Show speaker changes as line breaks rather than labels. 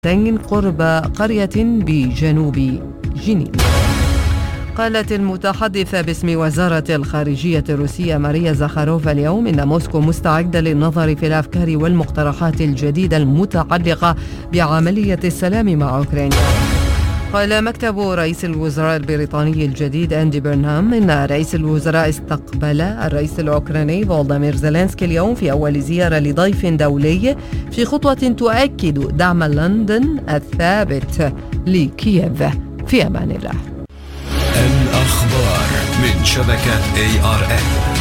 قرب قرية بجنوب جنين. قالت المتحدثة باسم وزارة الخارجية الروسية ماريا زاخاروفا اليوم إن موسكو مستعدة للنظر في الأفكار والمقترحات الجديدة المتعلقة بعملية السلام مع أوكرانيا. قال مكتب رئيس الوزراء البريطاني الجديد أندي برنهام إن رئيس الوزراء استقبل الرئيس الأوكراني فولوديمير زيلينسكي اليوم في أول زيارة لضيف دولي في خطوة تؤكد دعم لندن الثابت لكييف. في أمان الله.
الأخبار من شبكة ARN.